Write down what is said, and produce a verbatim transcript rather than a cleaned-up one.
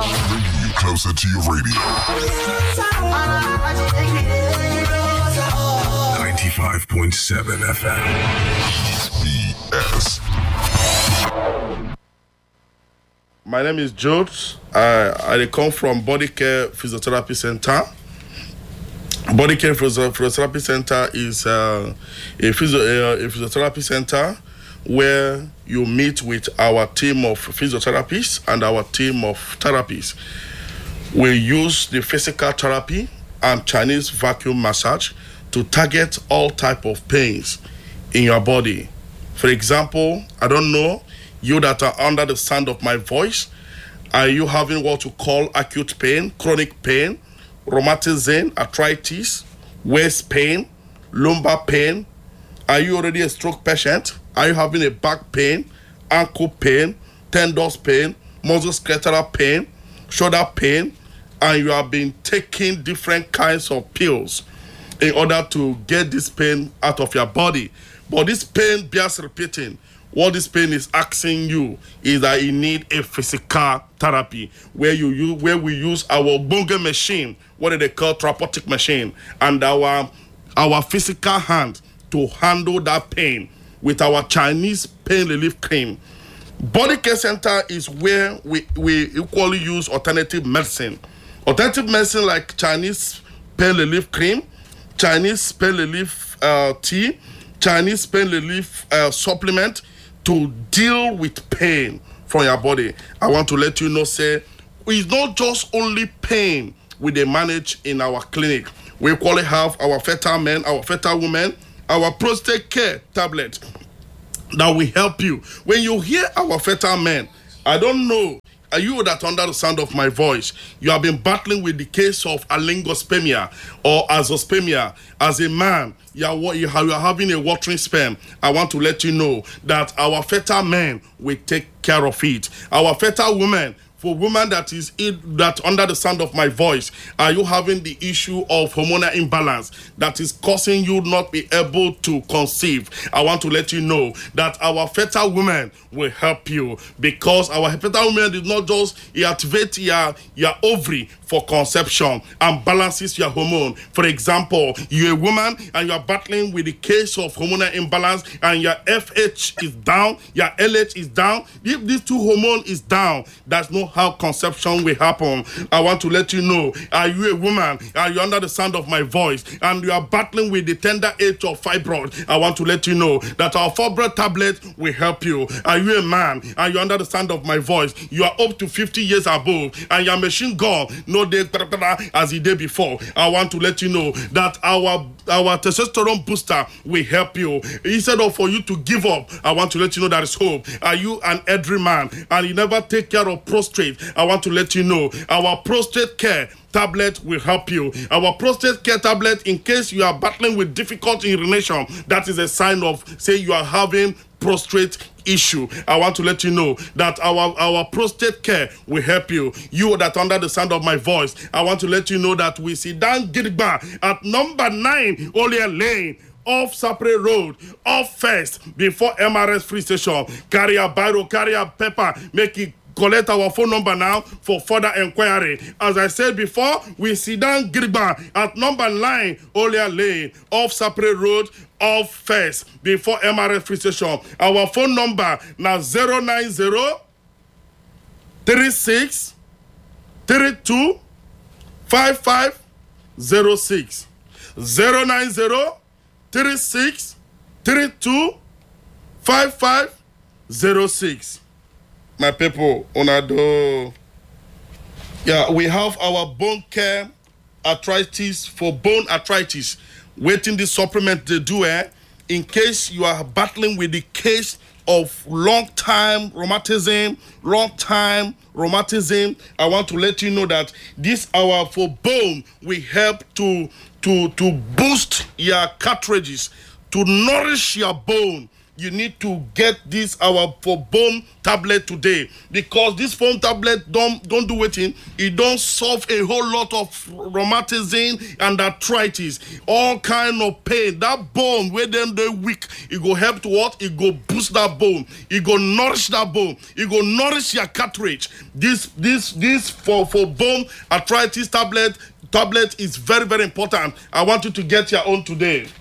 Bringing you closer to your radio. ninety-five point seven F M. B S. My name is George. I, I come from Body Care Physiotherapy Center. Body Care Physiotherapy Center is uh, a, physio, uh, a physiotherapy center where you meet with our team of physiotherapists and our team of therapists. We use the physical therapy and Chinese vacuum massage to target all type of pains in your body. For example, I don't know, you that are under the sound of my voice, are you having what you call acute pain, chronic pain, rheumatism, arthritis, waist pain, lumbar pain? Are you already a stroke patient? Are you having a back pain, ankle pain, tendons pain, musculoskeletal pain, shoulder pain, and you have been taking different kinds of pills in order to get this pain out of your body? But this pain bears repeating. What this pain is asking you is that you need a physical therapy where you use, where we use our bongo machine, what they call therapeutic machine, and our our physical hand to handle that pain with our Chinese pain relief cream. Body Care Center is where we, we equally use alternative medicine. Alternative medicine like Chinese pain relief cream, Chinese pain relief uh, tea, Chinese pain relief uh, supplement to deal with pain from your body. I want to let you know, say, it's not just only pain we they manage in our clinic. We equally have our fertile men, our fertile women, our prostate care tablet that will help you. When you hear our fertile men, I don't know, are you that under the sound of my voice, you have been battling with the case of alingospermia or azoospermia? As a man, you are, you are having a watering sperm. I want to let you know that our fertile men will take care of it. Our fertile women, for women that is in, that under the sound of my voice, are you having the issue of hormonal imbalance that is causing you not be able to conceive? I want to let you know that our fertile women will help you, because our fertile women did not just activate your, your ovary for conception and balances your hormone. For example, you're a woman and you are battling with the case of hormonal imbalance and your F H is down, your L H is down. If these two hormones is down, that's no how conception will happen. I want to let you know, are you a woman, are you under the sound of my voice, and you are battling with the tender age of fibroid? I want to let you know that our fibroid tablet will help you. Are you a man, and you under the sound of my voice, you are up to fifty years above, and your machine gun no day as the day before? I want to let you know that our our testosterone booster will help you. Instead of for you to give up, I want to let you know there is hope. Are you an elderly man and you never take care of prostate? I want to let you know our prostate care tablet will help you. Our prostate care tablet, in case you are battling with difficult urination, that is a sign of, say, you are having prostate issue. I want to let you know that our our prostate care will help you. You that under the sound of my voice, I want to let you know that we sit down Girigba at number nine Olia Lane, off Sapre Road, off First, before M R S Free Station. Carry a biro, carry a paper, make it. Collect our phone number now for further inquiry. As I said before, we sit down Girigba at number nine Olia Lane, off Sapre Road, off First, before M R S Free Station. Our phone number now zero nine zero, three six, three two, five five zero six. zero nine zero, three six, three two, five five zero six. My people, Onado. Yeah, we have our bone care arthritis for bone arthritis. Waiting the supplement they do, eh? In case you are battling with the case of long time rheumatism, long time rheumatism, I want to let you know that this hour for bone will help to to to boost your cartridges, to nourish your bone. you need to get this our for bone tablet today, because this foam tablet don't don't do waiting. It don't solve a whole lot of rheumatism and arthritis, all kind of pain. That bone where them they weak, it go help to what? It go boost that bone. It go nourish that bone. It go nourish your cartilage. This this this for for bone arthritis tablet tablet is very very important. I want you to get your own today.